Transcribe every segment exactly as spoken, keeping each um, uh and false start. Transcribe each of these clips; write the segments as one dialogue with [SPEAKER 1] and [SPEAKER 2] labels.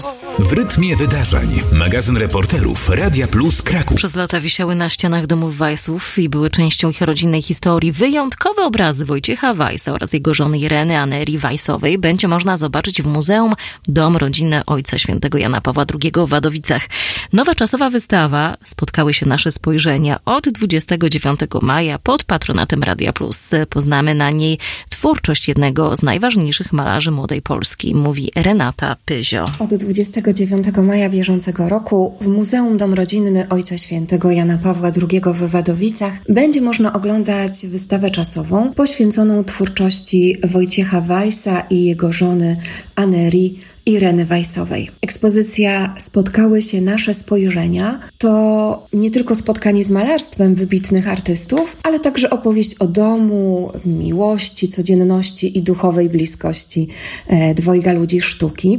[SPEAKER 1] W rytmie wydarzeń. Magazyn reporterów Radia Plus Kraków.
[SPEAKER 2] Przez lata wisiały na ścianach domów Weissów i były częścią ich rodzinnej historii. Wyjątkowe obrazy Wojciecha Weissa oraz jego żony Ireny Anerii Weissowej będzie można zobaczyć w Muzeum Dom Rodzinny Ojca Świętego Jana Pawła drugiego w Wadowicach. Nowa czasowa wystawa Spotkały się nasze spojrzenia od dwudziestego dziewiątego maja pod patronatem Radia Plus. Poznamy na niej twórczość jednego z najważniejszych malarzy młodej Polski, mówi Renata Pyzio.
[SPEAKER 3] Od dwudziestego dziewiątego maja bieżącego roku w Muzeum Dom Rodzinny Ojca Świętego Jana Pawła drugiego w Wadowicach będzie można oglądać wystawę czasową poświęconą twórczości Wojciecha Weissa i jego żony Anerii Ireny Weissowej. Ekspozycja Spotkały się nasze spojrzenia to nie tylko spotkanie z malarstwem wybitnych artystów, ale także opowieść o domu, miłości, codzienności i duchowej bliskości e, dwojga ludzi sztuki.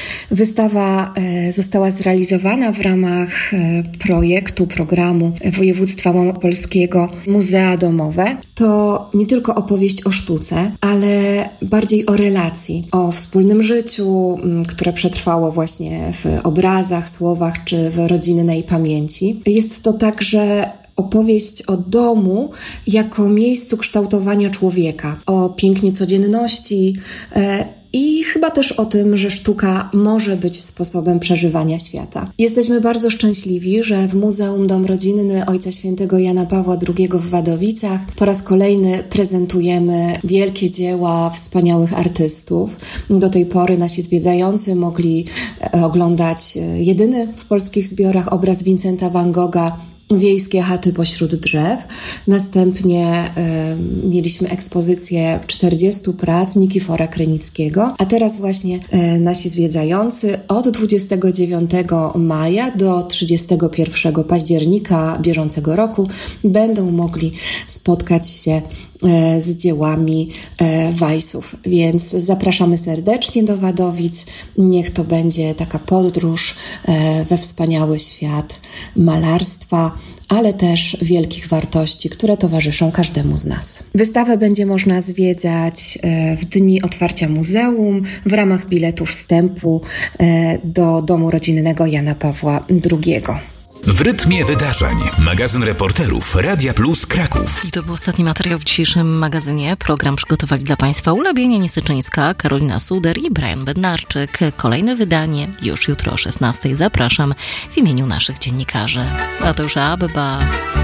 [SPEAKER 3] Wystawa e, została zrealizowana w ramach e, projektu, programu województwa małopolskiego Muzea Domowe. To nie tylko opowieść o sztuce, ale bardziej o relacji, o wspólnym życiu, które przetrwało właśnie w obrazach, słowach czy w rodzinnej pamięci. Jest to także opowieść o domu jako miejscu kształtowania człowieka, o pięknie codzienności e, i chyba też o tym, że sztuka może być sposobem przeżywania świata. Jesteśmy bardzo szczęśliwi, że w Muzeum Dom Rodzinny Ojca Świętego Jana Pawła drugiego w Wadowicach po raz kolejny prezentujemy wielkie dzieła wspaniałych artystów. Do tej pory nasi zwiedzający mogli oglądać jedyny w polskich zbiorach obraz Vincenta van Gogha Wiejskie chaty pośród drzew. Następnie y, mieliśmy ekspozycję czterdziestu prac Nikifora Krynickiego, a teraz właśnie y, nasi zwiedzający od dwudziestego dziewiątego maja do trzydziestego pierwszego października bieżącego roku będą mogli spotkać się z dziełami Weissów. Więc zapraszamy serdecznie do Wadowic. Niech to będzie taka podróż we wspaniały świat malarstwa, ale też wielkich wartości, które towarzyszą każdemu z nas. Wystawę będzie można zwiedzać w dni otwarcia muzeum w ramach biletu wstępu do Domu Rodzinnego Jana Pawła drugiego.
[SPEAKER 1] W rytmie wydarzeń. Magazyn reporterów Radia Plus Kraków.
[SPEAKER 2] I to był ostatni materiał w dzisiejszym magazynie. Program przygotowali dla Państwa Ula Bienienisyczyńska, Karolina Suder i Brian Bednarczyk. Kolejne wydanie już jutro o szesnastej. Zapraszam w imieniu naszych dziennikarzy. A to już Abba.